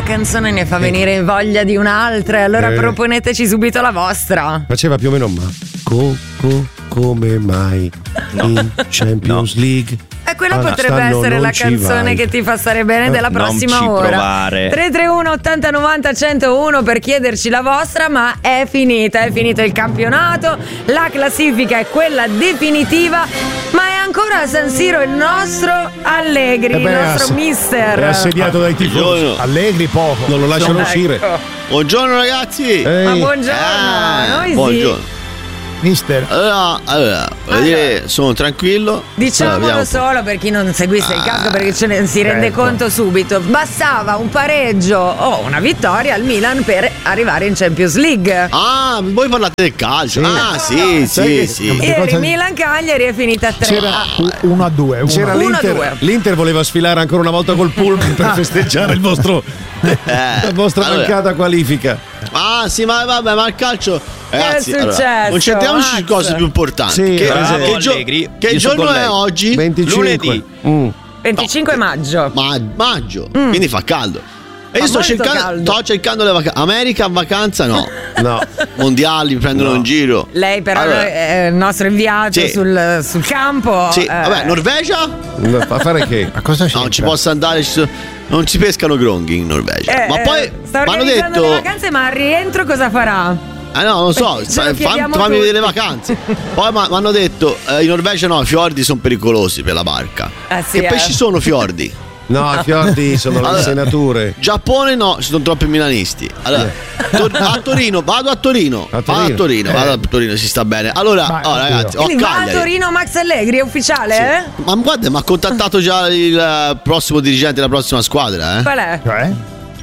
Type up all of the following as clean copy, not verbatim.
canzone ne fa venire voglia di un'altra, allora proponeteci subito la vostra. Faceva più o meno come mai in Champions League? E quella potrebbe essere la canzone che ti fa stare bene della prossima ora. Provare. 331 80 90 101 per chiederci la vostra, ma è finito il campionato, la classifica è quella definitiva, ma è ancora a San Siro il nostro Allegri, il nostro mister. È assediato dai tifosi. Allegri poco. Non lo lasciano uscire. Buongiorno ragazzi. Ma buongiorno. Noi buongiorno. Mister. Allora, voglio dire, sono tranquillo. Diciamolo solo per chi non seguisse il caso, perché ce ne si rende conto subito. Bastava un pareggio o una vittoria al Milan per arrivare in Champions League. Voi parlate del calcio. Sì. Ieri Milan-Cagliari è finita a 3. C'era 1-2. C'era l'Inter voleva sfilare ancora una volta col pullman per festeggiare la vostra mancata qualifica. Sì, ma vabbè, ma il calcio. Ragazzi, è successo? concentriamoci su cose più importanti. Che giorno è oggi? 25. Lunedì. 25 maggio. Maggio. Quindi fa caldo. E io sto cercando le vacanze. America in vacanza no. Mondiali mi prendono in giro. Lei però è il nostro inviato sul campo. Sì. Vabbè, Norvegia? A fare che? A cosa c'è? Non ci posso andare. Non si pescano gronghi in Norvegia. Ma poi sta mi hanno organizzando detto le vacanze, ma al rientro cosa farà? no, non lo so, fammi vedere le vacanze. Poi mi hanno detto in Norvegia no, i fiordi sono pericolosi per la barca. Sì, che pesci sono fiordi? No, i fiordi sono le insenature. Giappone no, ci sono troppi milanisti. Allora, a Torino, vado a Torino, si sta bene. Allora, ragazzi, quindi va a Torino Max Allegri, è ufficiale? Sì. Ma guarda, mi ha contattato già il prossimo dirigente della prossima squadra, Qual è? Cioè?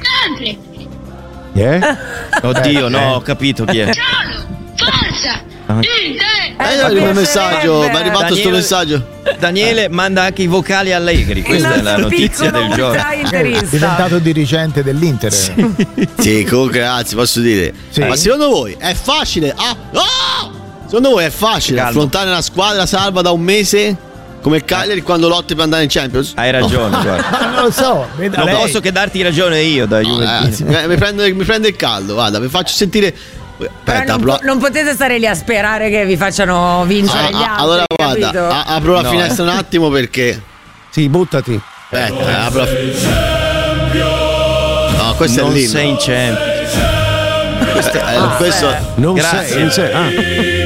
Oddio, no, ho capito chi è. Forza! il messaggio, mi è arrivato sto messaggio. Daniele manda anche i vocali Allegri. Questa è la notizia del giorno. È diventato dirigente dell'Inter. Sì, comunque ragazzi, posso dire, ma secondo voi è facile? Secondo voi è facile affrontare una squadra salva da un mese come il Cagliari quando lotti per andare in Champions? Hai ragione, guarda. Non lo so. Non posso che darti ragione io da Juventino. Mi prende il caldo, guarda, vi faccio sentire. Però non potete stare lì a sperare che vi facciano vincere gli altri. Allora guarda, apro la finestra un attimo perché. Sì, buttati. Aspetta, apro la No, questo non è l'inno. sei in Champions. Questo non Grazie. sei.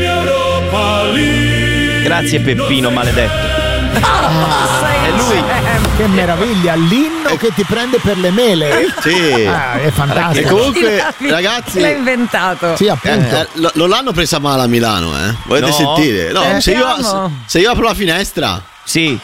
Grazie Peppino maledetto. È lui. Che meraviglia, l'inno che ti prende per le mele. Sì. È fantastico. E comunque, ragazzi, l'ha inventato. Sì, appunto. non l'hanno presa male a Milano, Volete sentire? No, se io apro la finestra. Sì.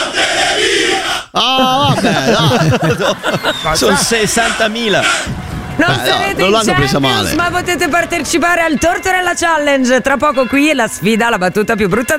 Vabbè, dai. Sono 60.000. Non l'hanno presa male. Ma potete partecipare al Tortorella Challenge. Tra poco qui la sfida alla battuta più brutta